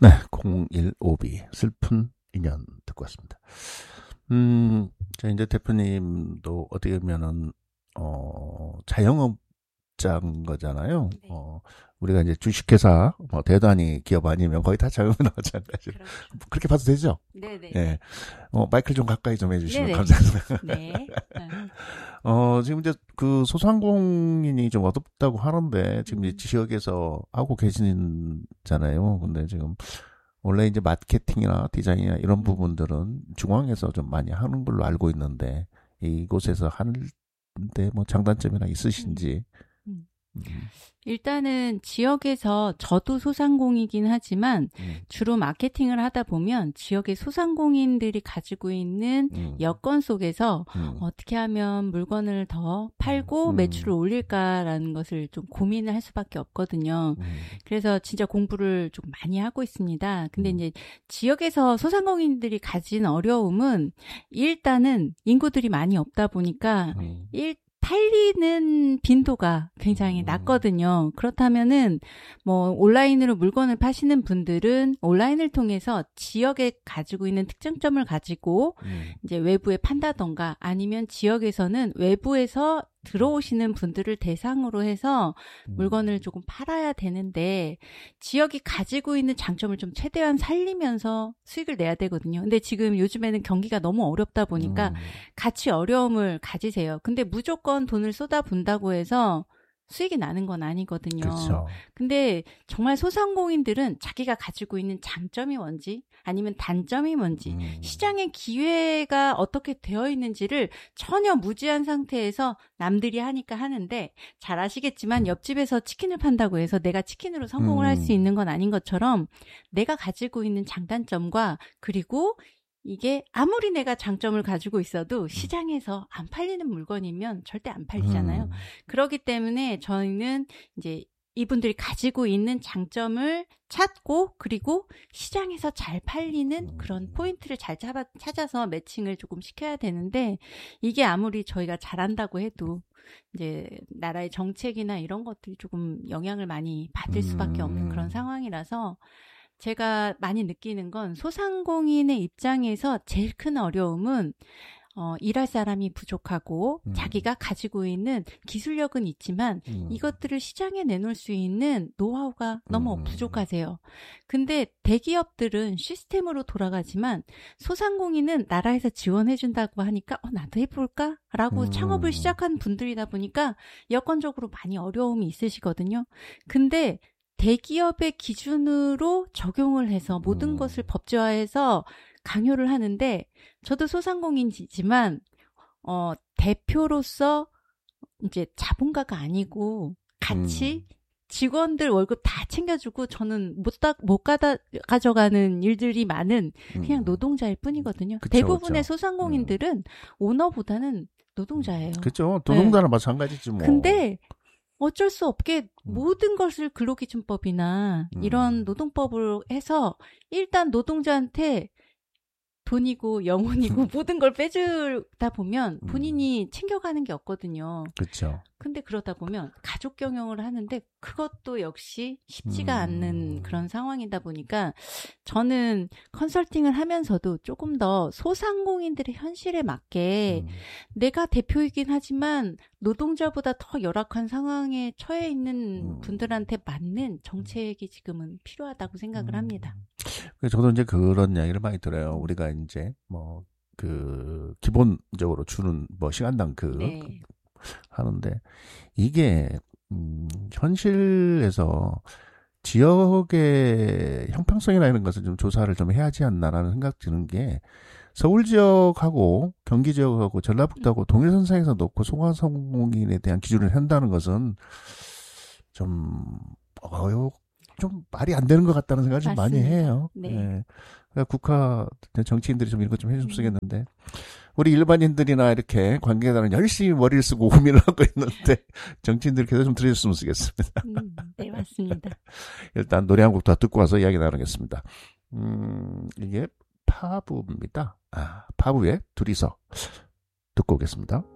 네, 015B 슬픈 인연 듣고 왔습니다. 자, 이제 대표님도 어떻게 보면은 자영업자인 거잖아요. 네. 우리가 이제 주식회사 대단히 기업 아니면 거의 다 자영업이나 마찬가지로 그렇죠. 그렇게 봐도 되죠? 네네. 예. 마이크를 좀 가까이 좀 해주시면 네네. 감사합니다. 네. 지금 이제 그 소상공인이 좀 어렵다고 하는데 지금 이제 지역에서 하고 계시잖아요. 근데 지금 원래 이제 마케팅이나 디자인이나 이런 부분들은 중앙에서 좀 많이 하는 걸로 알고 있는데 이곳에서 하는데 뭐 장단점이나 있으신지. 음. 일단은 지역에서 저도 소상공이긴 하지만 주로 마케팅을 하다 보면 지역의 소상공인들이 가지고 있는 여건 속에서 어떻게 하면 물건을 더 팔고 매출을 올릴까라는 것을 좀 고민을 할 수밖에 없거든요. 그래서 진짜 공부를 좀 많이 하고 있습니다. 근데 이제 지역에서 소상공인들이 가진 어려움은 일단은 인구들이 많이 없다 보니까 팔리는 빈도가 굉장히 낮거든요. 그렇다면은 뭐 온라인으로 물건을 파시는 분들은 온라인을 통해서 지역에 가지고 있는 특장점을 가지고 이제 외부에 판다던가 아니면 지역에서는 외부에서 들어오시는 분들을 대상으로 해서 물건을 조금 팔아야 되는데 지역이 가지고 있는 장점을 좀 최대한 살리면서 수익을 내야 되거든요. 근데 지금 요즘에는 경기가 너무 어렵다 보니까 같이 어려움을 가지세요. 근데 무조건 돈을 쏟아붓는다고 해서 수익이 나는 건 아니거든요. 그렇죠. 근데 정말 소상공인들은 자기가 가지고 있는 장점이 뭔지 아니면 단점이 뭔지 시장의 기회가 어떻게 되어 있는지를 전혀 무지한 상태에서 남들이 하니까 하는데 잘 아시겠지만 옆집에서 치킨을 판다고 해서 내가 치킨으로 성공을 할 수 있는 건 아닌 것처럼 내가 가지고 있는 장단점과 그리고 이게 아무리 내가 장점을 가지고 있어도 시장에서 안 팔리는 물건이면 절대 안 팔리잖아요. 그렇기 때문에 저희는 이제 이분들이 가지고 있는 장점을 찾고 그리고 시장에서 잘 팔리는 그런 포인트를 잘 찾아서 매칭을 조금 시켜야 되는데 이게 아무리 저희가 잘한다고 해도 이제 나라의 정책이나 이런 것들이 조금 영향을 많이 받을 수밖에 없는 그런 상황이라서 제가 많이 느끼는 건 소상공인의 입장에서 제일 큰 어려움은 일할 사람이 부족하고 자기가 가지고 있는 기술력은 있지만 이것들을 시장에 내놓을 수 있는 노하우가 너무 부족하세요. 근데 대기업들은 시스템으로 돌아가지만 소상공인은 나라에서 지원해준다고 하니까 나도 해볼까? 라고 창업을 시작한 분들이다 보니까 여건적으로 많이 어려움이 있으시거든요. 근데 대기업의 기준으로 적용을 해서 모든 것을 법제화해서 강요를 하는데 저도 소상공인이지만 대표로서 이제 자본가가 아니고 같이 직원들 월급 다 챙겨주고 저는 못 가져가는 일들이 많은 그냥 노동자일 뿐이거든요. 그쵸, 대부분의 그쵸. 소상공인들은 오너보다는 노동자예요. 그렇죠. 노동자나 마찬가지지 뭐. 근데 어쩔 수 없게 모든 것을 근로기준법이나 이런 노동법을 해서 일단 노동자한테 돈이고 영혼이고 모든 걸 빼주다 보면 본인이 챙겨가는 게 없거든요. 그렇죠. 근데 그러다 보면 가족 경영을 하는데 그것도 역시 쉽지가 않는 그런 상황이다 보니까 저는 컨설팅을 하면서도 조금 더 소상공인들의 현실에 맞게 내가 대표이긴 하지만 노동자보다 더 열악한 상황에 처해 있는 분들한테 맞는 정책이 지금은 필요하다고 생각을 합니다. 저도 이제 그런 이야기를 많이 들어요. 우리가 이제 기본적으로 주는 시간당 네. 하는데 이게 현실에서 지역의 형평성이나 이런 것을 좀 조사를 좀 해야 하지 않나라는 생각 드는 게 서울 지역하고 경기 지역하고 전라북도하고 동일선상에서 놓고 소상공인에 대한 기준을 한다는 것은 좀 말이 안 되는 것 같다는 생각을 좀 많이 해요. 네. 예. 그러니까 국가 정치인들이 좀 이런 거 좀 해줬으면 쓰겠는데 우리 일반인들이나 이렇게 관계자는 열심히 머리를 쓰고 고민을 하고 있는데 정치인들께서 좀 들으셨으면 쓰겠습니다. 네, 맞습니다. 일단 노래 한 곡 더 듣고 와서 이야기 나누겠습니다. 이게 파부입니다. 파부에 둘이서 듣고 오겠습니다.